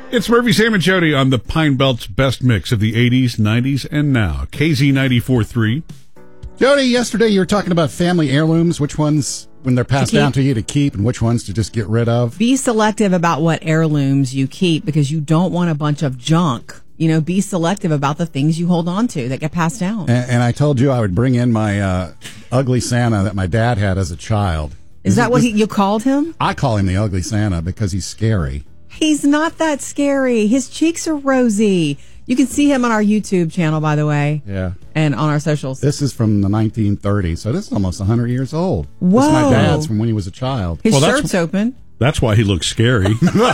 It's Murphy, Sam, and Jody on the Pine Belt's best mix of the 80s, 90s, and now. KZ 94.3. Jody, yesterday you were talking about family heirlooms, which ones, when they're passed down to you, to keep, and which ones to just get rid of. Be selective about what heirlooms you keep because you don't want a bunch of junk. You know, be selective about the things you hold on to that get passed down. And I told you I would bring in my ugly Santa that my dad had as a child. Is that what you called him? I call him the ugly Santa because he's scary. He's not that scary. His cheeks are rosy. You can see him on our YouTube channel, by the way. Yeah. And on our socials. This is from the 1930s, so this is almost 100 years old. Whoa. This is my dad's from when he was a child. His shirt's open. That's why he looks scary.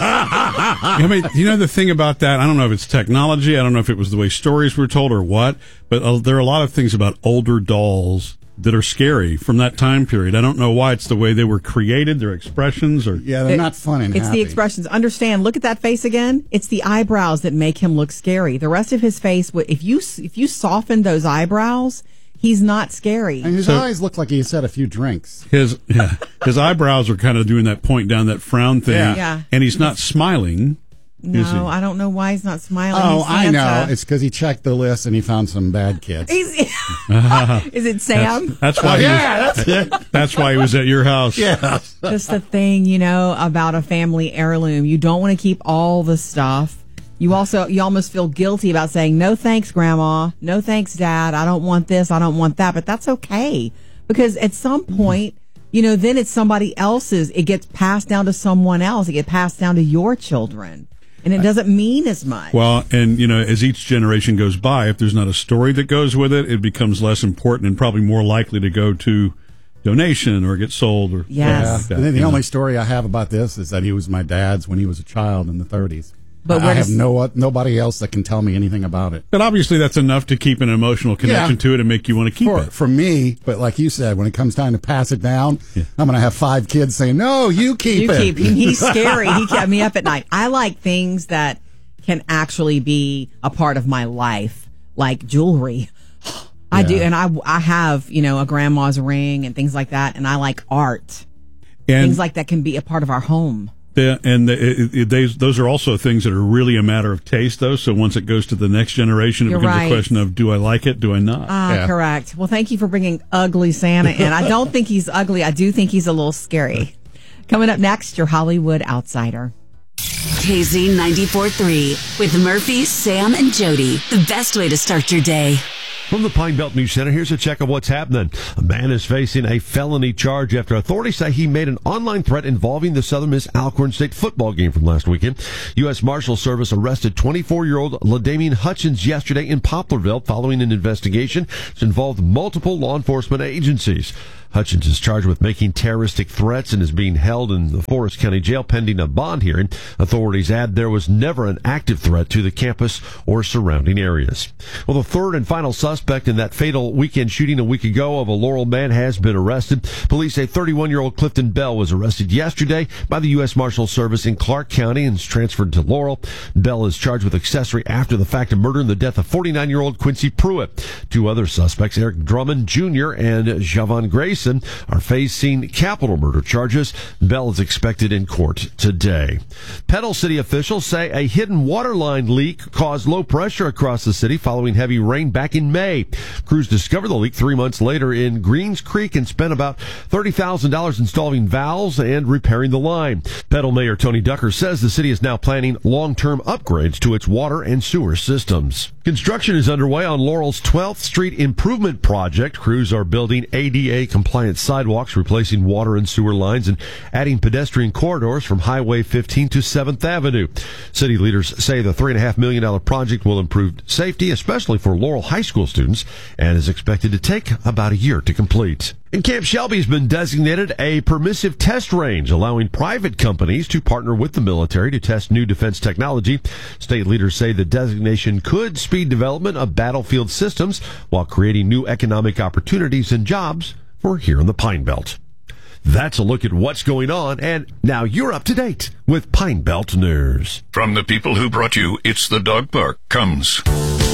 I mean, you know the thing about that? I don't know if it's technology. I don't know if it was the way stories were told or what, but there are a lot of things about older dolls that are scary from that time period. I don't know why. It's the way they were created, their expressions, or yeah, they're not fun and It's happy. the expressions. Understand? Look at that face again. It's the eyebrows that make him look scary. The rest of his face, if you soften those eyebrows, he's not scary. And his eyes look like he's had a few drinks. His eyebrows are kind of doing that point down, that frown thing. Yeah. And he's not smiling. No, I don't know why he's not smiling. Oh, He's I Santa. know. It's because he checked the list and he found some bad kids. Is it Sam? That's why. That's why he was at your house. Yeah. Just the thing, about a family heirloom. You don't want to keep all the stuff. You almost feel guilty about saying, no thanks, Grandma. No thanks, Dad. I don't want this. I don't want that. But that's okay. Because at some point, then it's somebody else's. It gets passed down to someone else. It gets passed down to your children. And it doesn't mean as much. Well, and, as each generation goes by, if there's not a story that goes with it, it becomes less important and probably more likely to go to donation or get sold. Or yes. And then the only story I have about this is that he was my dad's when he was a child in the 30s. But I have nobody else that can tell me anything about it. But obviously that's enough to keep an emotional connection to it and make you want to keep it. For me, but like you said, when it comes time to pass it down, I'm going to have 5 kids saying, no, you keep it. He's scary. He kept me up at night. I like things that can actually be a part of my life, like jewelry. I do. And I have, a grandma's ring and things like that. And I like art. And things like that can be a part of our home. Those are also things that are really a matter of taste, though. So once it goes to the next generation, it becomes a question of, do I like it? Do I not? Correct. Well, thank you for bringing ugly Santa in. I don't think he's ugly. I do think he's a little scary. Coming up next, your Hollywood Outsider. KZ 94.3 with Murphy, Sam, and Jody. The best way to start your day. From the Pine Belt News Center, here's a check of what's happening. A man is facing a felony charge after authorities say he made an online threat involving the Southern Miss Alcorn State football game from last weekend. U.S. Marshal Service arrested 24-year-old LaDamian Hutchins yesterday in Poplarville following an investigation that involved multiple law enforcement agencies. Hutchins is charged with making terroristic threats and is being held in the Forest County Jail pending a bond hearing. Authorities add there was never an active threat to the campus or surrounding areas. Well, the third and final suspect in that fatal weekend shooting a week ago of a Laurel man has been arrested. Police say 31-year-old Clifton Bell was arrested yesterday by the U.S. Marshal Service in Clark County and is transferred to Laurel. Bell is charged with accessory after the fact of murder and the death of 49-year-old Quincy Pruitt. 2 other suspects, Eric Drummond Jr. and Javon Grayson, are facing capital murder charges. Bell is expected in court today. Petal City officials say a hidden water line leak caused low pressure across the city following heavy rain back in May. Crews discovered the leak 3 months later in Greens Creek and spent about $30,000 installing valves and repairing the line. Petal Mayor Tony Ducker says the city is now planning long-term upgrades to its water and sewer systems. Construction is underway on Laurel's 12th Street Improvement Project. Crews are building ADA-compliant sidewalks, replacing water and sewer lines, and adding pedestrian corridors from Highway 15 to 7th Avenue. City leaders say the $3.5 million project will improve safety, especially for Laurel High School students, and is expected to take about a year to complete. And Camp Shelby has been designated a permissive test range, allowing private companies to partner with the military to test new defense technology. State leaders say the designation could speed development of battlefield systems while creating new economic opportunities and jobs for here in the Pine Belt. That's a look at what's going on, and now you're up to date with Pine Belt News. From the people who brought you It's the Dog Park comes